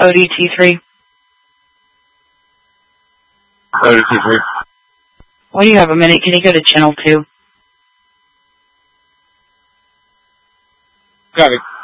ODT3. ODT3. Well, you have a minute. Can you go to channel 2? Got it.